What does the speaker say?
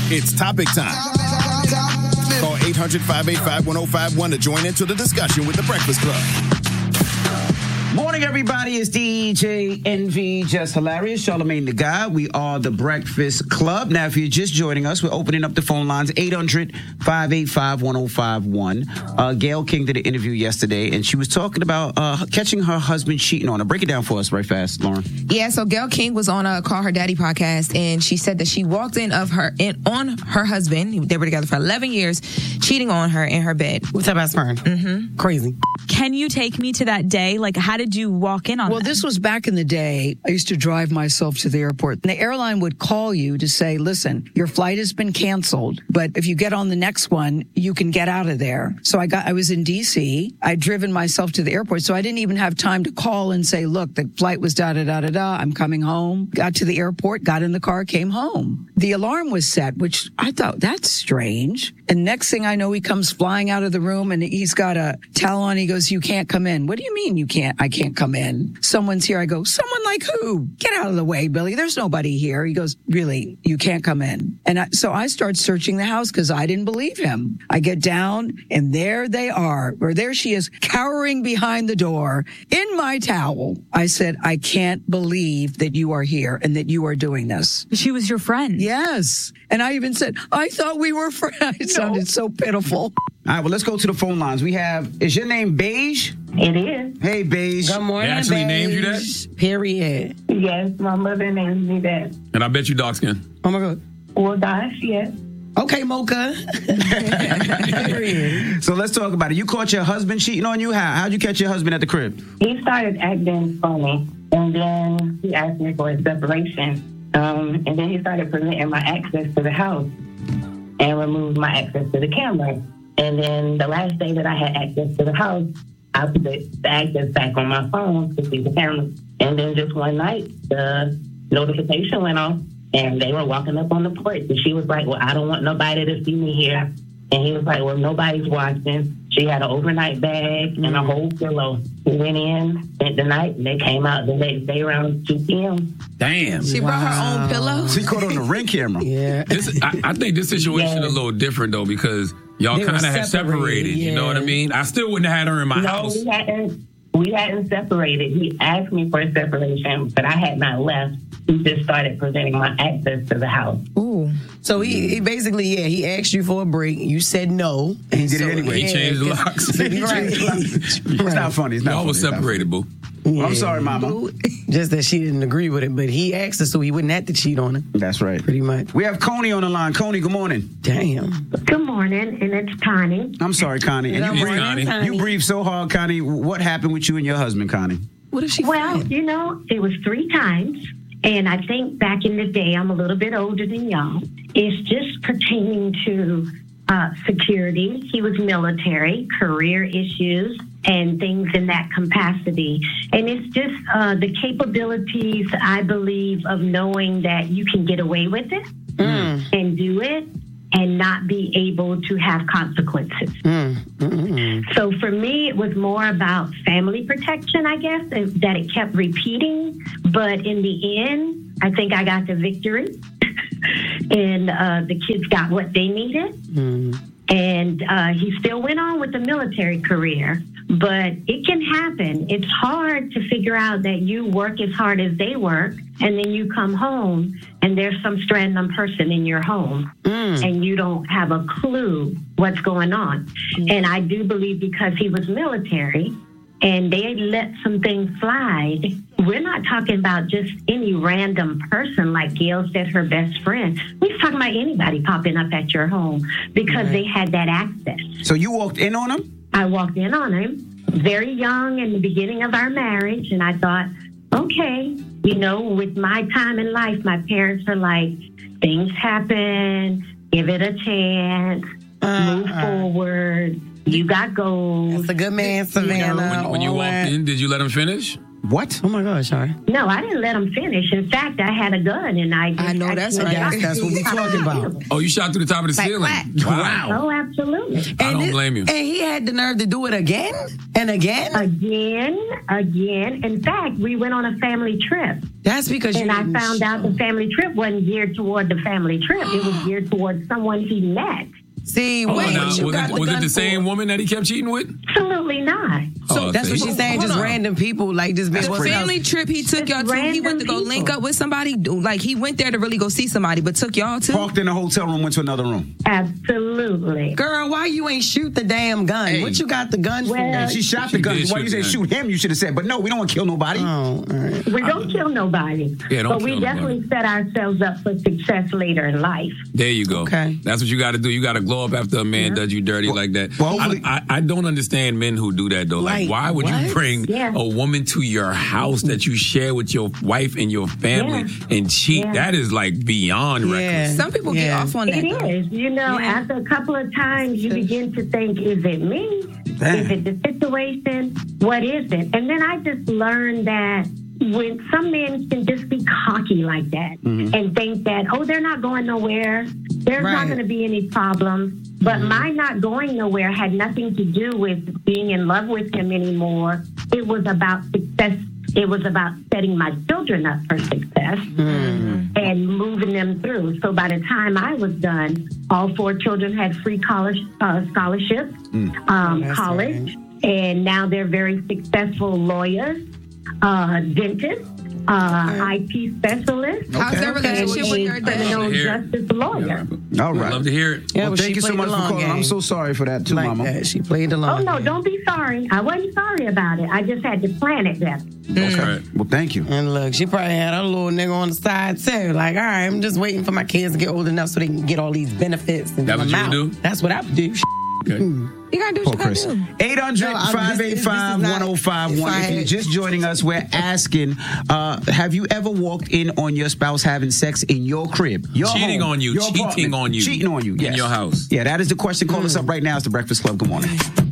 It's topic time. Call 800-585-1051 to join into the discussion with The Breakfast Club. Morning, everybody. It's DJ Envy, Just Hilarious, Charlamagne the Guy. We are The Breakfast Club. Now, if you're just joining us, we're opening up the phone lines, 800-585-1051. Gayle King did an interview yesterday, and she was talking about catching her husband cheating on her. Break it down for us right fast, Lauren. Yeah, so Gayle King was on a Call Her Daddy podcast, and she said that she walked in on her husband. They were together for 11 years, cheating on her in her bed. With her best friend. Mm-hmm. Crazy. Can you take me to that day? Like, how did you walk in on Well, that? this was back in the day. I used to drive myself to the airport. The airline would call you to say, listen, your flight has been canceled, but if you get on the next one, you can get out of there. So I was in D.C. I'd driven myself to the airport, so I didn't even have time to call and say, look, the flight was da-da-da-da-da. I'm coming home. Got to the airport, got in the car, came home. The alarm was set, which I thought, that's strange. And next thing I know, he comes flying out of the room and he's got a towel on. He goes, you can't come in. What do you mean you can't? I can't come in. Someone's here. I go, someone like who? Get out of the way, Billy. There's nobody here. He goes, really? You can't come in. And so I start searching the house because I didn't believe him. I get down and there they are, or there she is cowering behind the door in my towel. I said, I can't believe that you are here and that you are doing this. She was your friend. Yes. And I even said, I thought we were friends. It sounded so pitiful. All right, well, let's go to the phone lines. We have, is your name Beige? It is. Hey, Beige. Good morning, They actually Beige. named you that? Period. Yes, my mother named me that. And I bet you dark skin. Oh, my God. Well, gosh, yes. Okay, Mocha. Period. So let's talk about it. You caught your husband cheating on you? How'd you catch your husband at the crib? He started acting funny, and then he asked me for a separation. And then he started preventing my access to the house and removed my access to the camera. And then the last day that I had access to the house, I put the access back on my phone to see the camera. And then just one night, the notification went off, and they were walking up on the porch. And she was like, well, I don't want nobody to see me here. And he was like, well, nobody's watching. She had an overnight bag and a whole pillow. We went in, spent the night, and they came out the next day around 2 p.m. Damn. She brought her own pillow. She caught on the Ring camera. Yeah. I think this situation is a little different, though, because y'all They were kind of had separated. You know what I mean? I still wouldn't have had her in my house. We hadn't separated. He asked me for a separation, but I had not left. He just started preventing my access to the house. Ooh. So he basically, he asked you for a break. You said no. And he did it anyway. He changed the locks. It's not funny. It's not Y'all funny. was separated, boo. Well, I'm sorry, Mama. Just that she didn't agree with it, but he asked her so he wouldn't have to cheat on her. That's right. Pretty much. We have Coney on the line. Coney, good morning. Damn. Good morning, and it's Connie. I'm sorry, Connie. And Good you morning, breathed, you breathed so hard, Connie. What happened with you and your husband, Connie? What if she Well, fired? you know, it was 3 times. And I think back in the day, I'm a little bit older than y'all. It's just pertaining to security. He was military, career issues, and things in that capacity. And it's just the capabilities, I believe, of knowing that you can get away with it and do it and not be able to have consequences. So for me, it was more about family protection, I guess, that it kept repeating. But in the end, I think I got the victory. And the kids got what they needed. And he still went on with the military career. But it can happen. It's hard to figure out that you work as hard as they work, and then you come home and there's some random person in your home and you don't have a clue what's going on. And I do believe because he was military and they let some things slide, we're not talking about just any random person like Gayle said, her best friend. We're talking about anybody popping up at your home because they had that access. So you walked in on him? I walked in on him very young in the beginning of our marriage, and I thought, okay, you know, with my time in life, my parents are like, things happen, give it a chance, move forward, you got goals. That's a good man, Savannah. When you walked in, did you let him finish? What? Oh my gosh, sorry. No, I didn't let him finish. In fact, I had a gun, and I know that's right. That's what we're talking about. Oh, you shot through the top of the ceiling. Wow. Oh, absolutely. I don't blame you. And he had the nerve to do it again and again? Again. In fact, we went on a family trip. That's because I found out the family trip wasn't geared toward the family trip. It was geared toward someone he met. See, was was it the same woman that he kept cheating with? Absolutely not. So that's what she's saying. Just random people, like just being the family trip he took y'all to. He went to go link up with somebody. Like he went there to really go see somebody, but took y'all to. Parked in a hotel room, went to another room. Absolutely. Girl, why you ain't shoot the damn gun? Hey. What you got the gun for? Hey, she shot the gun. Why you say shoot him? You should have said, but no, we don't want to kill nobody. Oh, all right. We don't kill nobody. Yeah, don't but we kill definitely nobody. set ourselves up for success later in life. There you go. Okay. That's what you got to do. You got to glow up after a man does you dirty like that. Well, hopefully- I don't understand men who do that, though. Like, why would you bring a woman to your house that you share with your wife and your family and cheat? That is like beyond reckless. Some people get off on that. It is. You know, after a couple of times, you begin to think, is it me? Damn. Is it the situation? What is it? And then I just learned that when some men can just be cocky like that and think that, oh, they're not going nowhere. There's not going to be any problems. But my not going nowhere had nothing to do with being in love with him anymore. It was about success. It was about setting my children up for success and moving them through. So by the time I was done, all 4 children had free college scholarships, college, and now they're very successful lawyers, dentists, IP specialists. How's their relationship with your criminal dad? justice lawyer. All right. Love to hear it. Yeah, Well, thank you so much for calling. I'm so sorry for that too, like Mama. that. She played the long Oh, no, game. don't be sorry. I wasn't sorry about it. I just had to plan it better. Okay. Well, thank you. And look, she probably had her little nigga on the side too. Like, all right, I'm just waiting for my kids to get old enough so they can get all these benefits. And That's what you out. do? That's what I would do. Okay. You gotta do what you Chris. gotta do. 800-585-1051. If you're just joining us, we're asking, have you ever walked in on your spouse having sex in your crib? Your Cheating home, on you. your Cheating apartment, on you. Cheating on you. In Yes. your house. Yeah, that is the question. Call us up right now. It's The Breakfast Club. Good morning.